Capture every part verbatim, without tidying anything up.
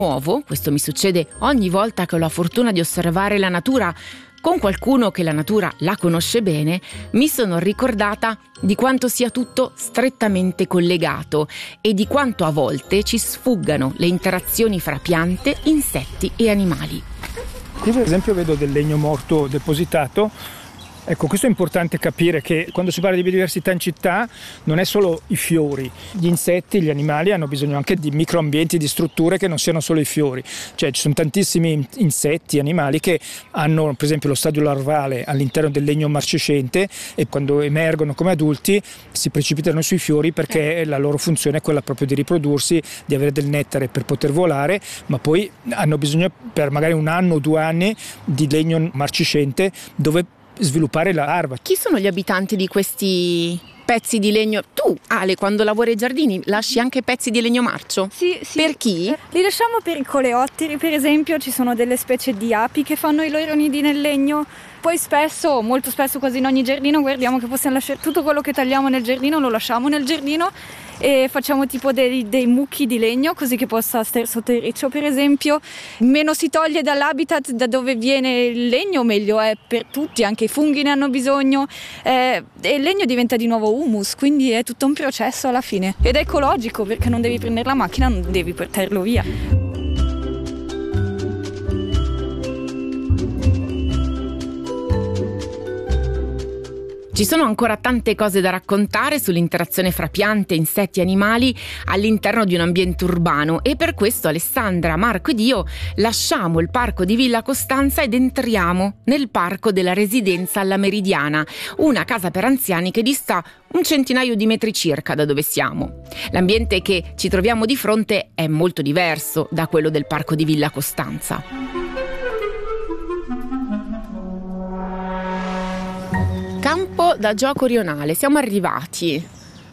nuovo, questo mi succede ogni volta che ho la fortuna di osservare la natura con qualcuno che la natura la conosce bene, mi sono ricordata di quanto sia tutto strettamente collegato e di quanto a volte ci sfuggano le interazioni fra piante, insetti e animali. Qui per esempio vedo del legno morto depositato. Ecco, questo è importante capire, che quando si parla di biodiversità in città non è solo i fiori, gli insetti, gli animali hanno bisogno anche di microambienti, di strutture che non siano solo i fiori. Cioè ci sono tantissimi insetti, animali che hanno per esempio lo stadio larvale all'interno del legno marcescente e quando emergono come adulti si precipitano sui fiori perché la loro funzione è quella proprio di riprodursi, di avere del nettare per poter volare, ma poi hanno bisogno per magari un anno o due anni di legno marciscente dove sviluppare la larva. Chi sono gli abitanti di questi pezzi di legno? Tu, Ale, quando lavori ai giardini lasci anche pezzi di legno marcio? Sì, sì. Per chi? Eh, li lasciamo per i coleotteri, per esempio. Ci sono delle specie di api che fanno i loro nidi nel legno. Poi spesso, molto spesso, quasi in ogni giardino, guardiamo che possiamo lasciare tutto quello che tagliamo nel giardino, lo lasciamo nel giardino e facciamo tipo dei, dei mucchi di legno così che possa stare sotto il riccio, per esempio. Meno si toglie dall'habitat da dove viene il legno, meglio è per tutti, anche i funghi ne hanno bisogno, eh, e il legno diventa di nuovo humus, quindi è tutto un processo alla fine ed è ecologico perché non devi prendere la macchina, non devi portarlo via. Ci sono ancora tante cose da raccontare sull'interazione fra piante, insetti e animali all'interno di un ambiente urbano e per questo Alessandra, Marco ed io lasciamo il parco di Villa Costanza ed entriamo nel parco della residenza alla Meridiana, una casa per anziani che dista un centinaio di metri circa da dove siamo. L'ambiente che ci troviamo di fronte è molto diverso da quello del parco di Villa Costanza. Campo da gioco rionale, siamo arrivati.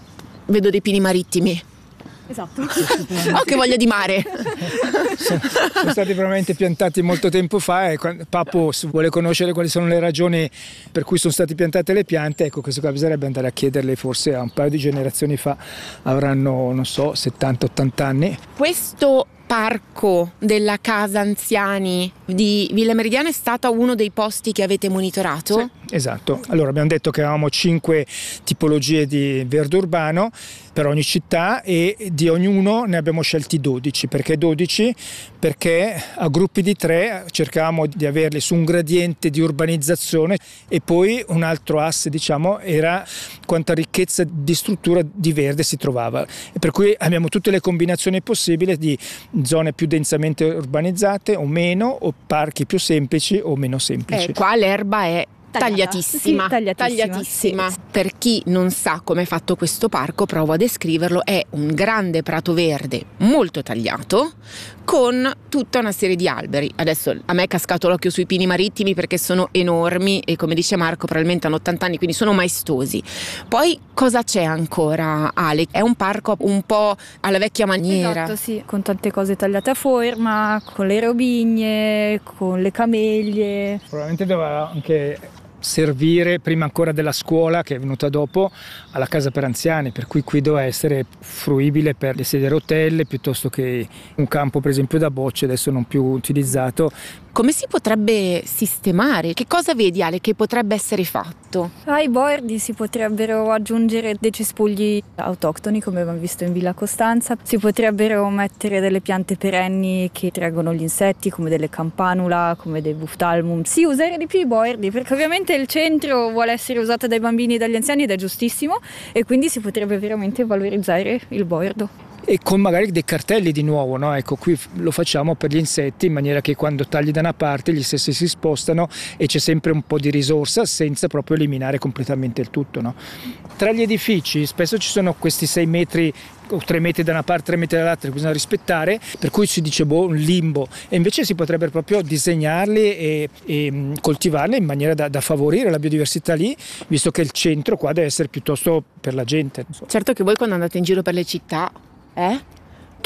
Vedo dei pini marittimi. Esatto. Oh, che voglia di mare! Sono, sono stati probabilmente piantati molto tempo fa e Papo vuole conoscere quali sono le ragioni per cui sono state piantate le piante. Ecco, questo qua bisognerebbe andare a chiederle forse a un paio di generazioni fa, avranno, non so, settanta ottanta anni. Questo parco della casa anziani di Villa Meridiana è stato uno dei posti che avete monitorato? Sì, esatto. Allora abbiamo detto che avevamo cinque tipologie di verde urbano per ogni città e di ognuno ne abbiamo scelti dodici. Perché dodici? Perché a gruppi di tre cercavamo di averli su un gradiente di urbanizzazione e poi un altro asse, diciamo, era quanta ricchezza di struttura di verde si trovava. E per cui abbiamo tutte le combinazioni possibili di zone più densamente urbanizzate o meno, o parchi più semplici o meno semplici. Eh, qua l'erba è tagliatissima, sì, tagliatissima. tagliatissima. Sì. Per chi non sa come è fatto questo parco, provo a descriverlo, è un grande prato verde molto tagliato con tutta una serie di alberi. Adesso a me è cascato l'occhio sui pini marittimi perché sono enormi e, come dice Marco, probabilmente hanno ottanta anni, quindi sono maestosi. Poi cosa c'è ancora, Ale? È un parco un po' alla vecchia maniera. Esatto, sì, con tante cose tagliate a forma, con le robigne, con le camellie. Probabilmente doveva anche servire prima ancora della scuola, che è venuta dopo, alla casa per anziani, per cui qui doveva essere fruibile per le sedie a rotelle piuttosto che un campo per esempio da bocce, adesso non più utilizzato. Come si potrebbe sistemare? Che cosa vedi, Ale, che potrebbe essere fatto? Ai bordi si potrebbero aggiungere dei cespugli autoctoni, come abbiamo visto in Villa Costanza. Si potrebbero mettere delle piante perenni che traggono gli insetti, come delle campanula, come dei buftalmum. Sì, usare di più i bordi, perché ovviamente il centro vuole essere usato dai bambini e dagli anziani ed è giustissimo, e quindi si potrebbe veramente valorizzare il bordo. E con magari dei cartelli di nuovo, no? Ecco, qui lo facciamo per gli insetti in maniera che quando tagli da una parte gli stessi si spostano e c'è sempre un po' di risorsa senza proprio eliminare completamente il tutto, no? Tra gli edifici spesso ci sono questi sei metri o tre metri da una parte, tre metri dall'altra che bisogna rispettare, per cui si dice boh, un limbo, e invece si potrebbe proprio disegnarli e, e coltivarli in maniera da, da favorire la biodiversità lì, visto che il centro qua deve essere piuttosto per la gente. Certo che voi quando andate in giro per le città, eh?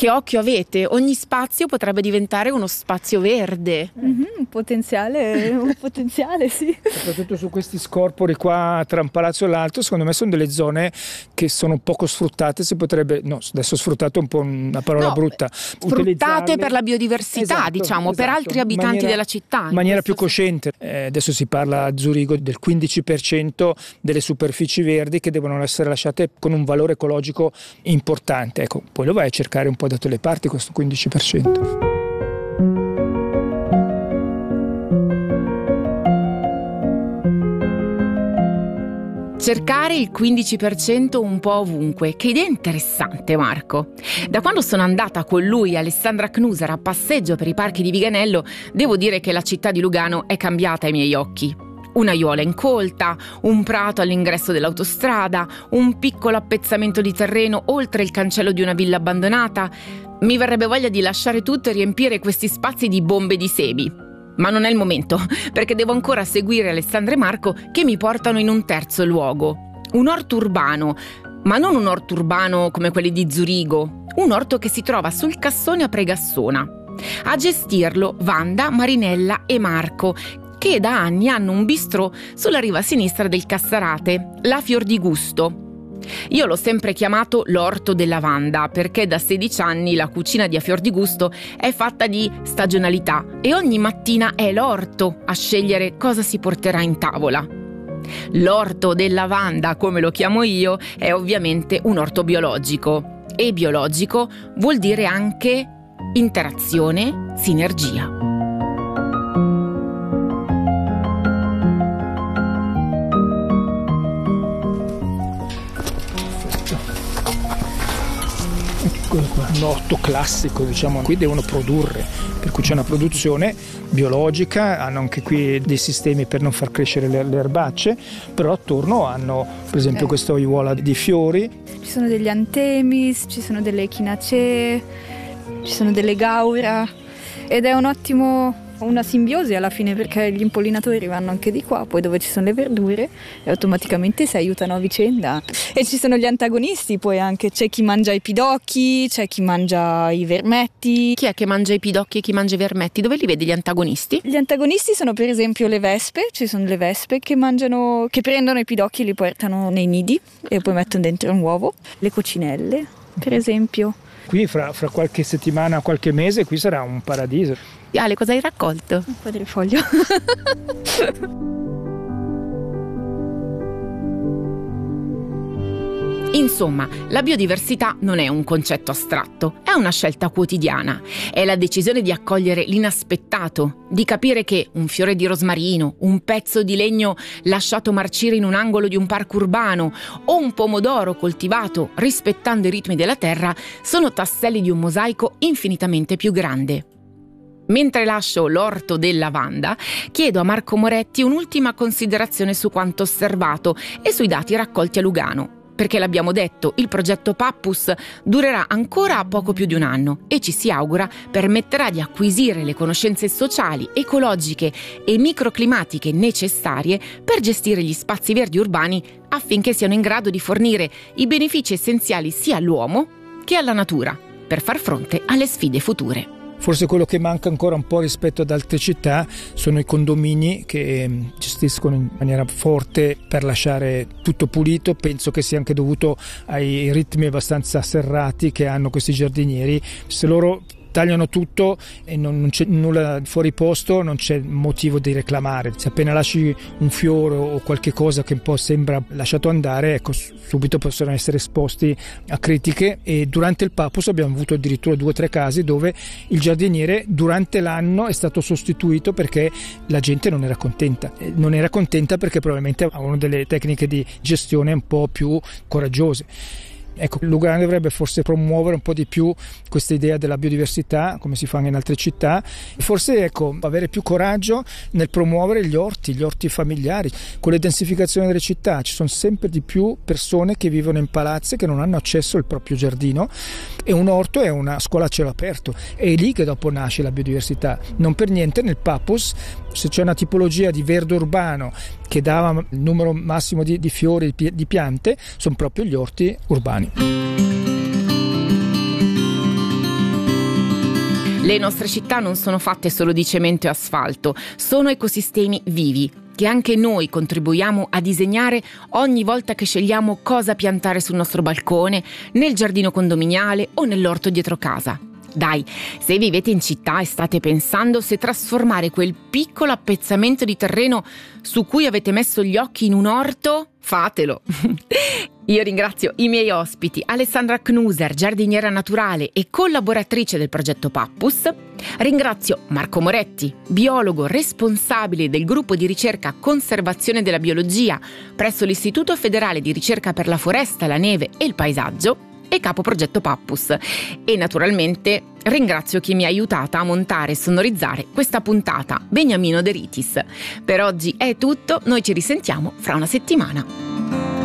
Che occhio avete? Ogni spazio potrebbe diventare uno spazio verde. Mm-hmm, un potenziale, un potenziale, sì. Soprattutto su questi scorpori qua tra un palazzo e l'altro, secondo me sono delle zone che sono poco sfruttate, si potrebbe, no, adesso sfruttato è un po' una parola no, brutta. Sfruttate per la biodiversità, esatto, diciamo, esatto. per altri abitanti maniera, della città. In maniera più cosciente. Eh, adesso si parla a Zurigo del quindici per cento delle superfici verdi che devono essere lasciate con un valore ecologico importante. Ecco, poi lo vai a cercare un po' da tutte le parti questo quindici per cento. Cercare il quindici per cento un po' ovunque. Che idea interessante, Marco. Da quando sono andata con lui e Alessandra Knuser a passeggio per i parchi di Viganello, devo dire che la città di Lugano è cambiata ai miei occhi. Un'aiuola incolta, un prato all'ingresso dell'autostrada, un piccolo appezzamento di terreno oltre il cancello di una villa abbandonata. Mi verrebbe voglia di lasciare tutto e riempire questi spazi di bombe di semi. Ma non è il momento, perché devo ancora seguire Alessandra e Marco che mi portano in un terzo luogo. Un orto urbano, ma non un orto urbano come quelli di Zurigo. Un orto che si trova sul Cassone a Pregassona. A gestirlo Wanda, Marinella e Marco, che da anni hanno un bistrò sulla riva sinistra del Cassarate, la Fior di Gusto. Io l'ho sempre chiamato l'orto della Wanda perché da sedici anni la cucina di A Fior di Gusto è fatta di stagionalità e ogni mattina è l'orto a scegliere cosa si porterà in tavola. L'orto della Wanda, come lo chiamo io, è ovviamente un orto biologico e biologico vuol dire anche interazione, sinergia. Un orto classico, diciamo, qui devono produrre, per cui c'è una produzione biologica, hanno anche qui dei sistemi per non far crescere le, le erbacce, però attorno hanno per esempio eh. questa aiuola di fiori. Ci sono degli antemis, ci sono delle echinacee, ci sono delle gaura ed è un ottimo... una simbiosi alla fine perché gli impollinatori vanno anche di qua, poi dove ci sono le verdure e automaticamente si aiutano a vicenda. E ci sono gli antagonisti, poi anche c'è chi mangia i pidocchi, c'è chi mangia i vermetti. Chi è che mangia i pidocchi e chi mangia i vermetti? Dove li vedi gli antagonisti? Gli antagonisti sono per esempio le vespe, ci sono le vespe che mangiano, che prendono i pidocchi e li portano nei nidi e poi mettono dentro un uovo. Le coccinelle, per esempio. Qui fra, fra qualche settimana, qualche mese, qui sarà un paradiso. Ale, cosa hai raccolto? Un quadrifoglio. Insomma, la biodiversità non è un concetto astratto, è una scelta quotidiana. È la decisione di accogliere l'inaspettato, di capire che un fiore di rosmarino, un pezzo di legno lasciato marcire in un angolo di un parco urbano o un pomodoro coltivato rispettando i ritmi della terra sono tasselli di un mosaico infinitamente più grande. Mentre lascio l'orto della Wanda, chiedo a Marco Moretti un'ultima considerazione su quanto osservato e sui dati raccolti a Lugano. Perché l'abbiamo detto, il progetto Pappus durerà ancora poco più di un anno e ci si augura permetterà di acquisire le conoscenze sociali, ecologiche e microclimatiche necessarie per gestire gli spazi verdi urbani affinché siano in grado di fornire i benefici essenziali sia all'uomo che alla natura per far fronte alle sfide future. Forse quello che manca ancora un po' rispetto ad altre città sono i condomini che gestiscono in maniera forte per lasciare tutto pulito. Penso che sia anche dovuto ai ritmi abbastanza serrati che hanno questi giardinieri. Se loro tagliano tutto e non, non c'è nulla fuori posto, non c'è motivo di reclamare. Se appena lasci un fiore o qualche cosa che un po' sembra lasciato andare, ecco, subito possono essere esposti a critiche. E durante il Pappus abbiamo avuto addirittura due o tre casi dove il giardiniere durante l'anno è stato sostituito perché la gente non era contenta. Non era contenta perché probabilmente avevano delle tecniche di gestione un po' più coraggiose. Ecco, Lugano dovrebbe forse promuovere un po' di più questa idea della biodiversità, come si fa in altre città, forse ecco, avere più coraggio nel promuovere gli orti, gli orti familiari. Con le densificazioni delle città ci sono sempre di più persone che vivono in palazzi che non hanno accesso al proprio giardino e un orto è una scuola a cielo aperto, è lì che dopo nasce la biodiversità. Non per niente nel Pappus, se c'è una tipologia di verde urbano che dava il numero massimo di, di fiori, di piante, sono proprio gli orti urbani. Le nostre città non sono fatte solo di cemento e asfalto, sono ecosistemi vivi che anche noi contribuiamo a disegnare ogni volta che scegliamo cosa piantare sul nostro balcone, nel giardino condominiale o nell'orto dietro casa. Dai, se vivete in città e state pensando se trasformare quel piccolo appezzamento di terreno su cui avete messo gli occhi in un orto, fatelo! Io ringrazio i miei ospiti, Alessandra Knuser, giardiniera naturale e collaboratrice del progetto Pappus. Ringrazio Marco Moretti, biologo responsabile del gruppo di ricerca Conservazione della Biologia presso l'Istituto Federale di Ricerca per la Foresta, la Neve e il Paesaggio e capo progetto Pappus. E naturalmente ringrazio chi mi ha aiutata a montare e sonorizzare questa puntata, Beniamino De Ritis. Per oggi è tutto, noi ci risentiamo fra una settimana.